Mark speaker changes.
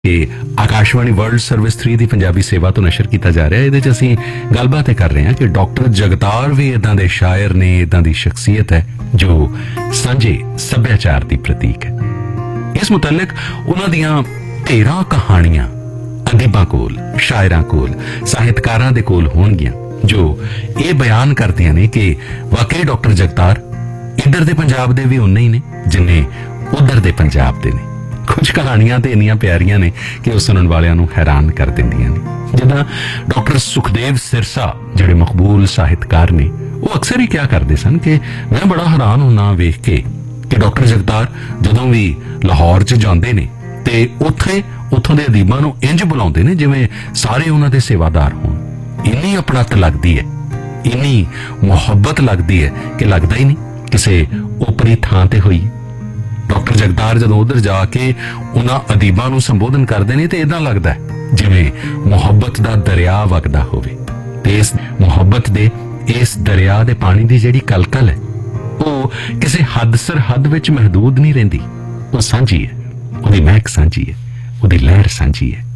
Speaker 1: कि Akashvani world service 3 की पंजाबी सेवा तो नशर किया जा रहा है। ये असीं गलबात कर रहे हैं कि डॉक्टर जगतार भी इदां दे शायर ने, इदां दी शख्सियत है जो सांझे सभ्याचार की प्रतीक है। इस मुतलक उन्हां दियां 13 कहानियां अदीबां कोल, शायरां कोल, साहित्यकारां दे कोल होणगियां जो ये बयान करदियां ने कि वाकई डॉक्टर जगतार इधर दे पंजाब दे भी उन्ने ही ने जिन्ने उधर दे पंजाब दे ने। कुछ कहानियां तो इन्नियां प्यारियां ने कि उस सुनने वालियां नूं हैरान कर दिंदियां ने। जिद्दां डॉक्टर सुखदेव सिरसा जिहड़े मकबूल साहित्यकार ने, वो अक्सर ही क्या करते सन कि मैं बड़ा हैरान होना वेख के कि डॉक्टर जगतार जदों भी लाहौर च जांदे ने ते उत्थों दे अदीबां नूं इंज बुलाउंदे ने जिवें सारे उन्हां दे सेवादार होण। इन्नी अपणत लगदी है, इन्नी मुहब्बत लगदी है कि लगदा ही नहीं किसी उपरी थां ते होई। डॉक्टर जगतार जदों उधर जाके उन्हां अदीबां नूं संबोधन करदे ने ते इदां लगदा है जिवें मुहब्बत दा दरिया वगदा होवे ते इस मुहब्बत दे इस दरिया दे पानी दी जिहड़ी कलकल है वो किसी हद सरहद विच महदूद नहीं रहिंदी। वो सांझी है, ਉਹਦੀ महक सांझी है, ਉਹਦੀ लहर सांझी है।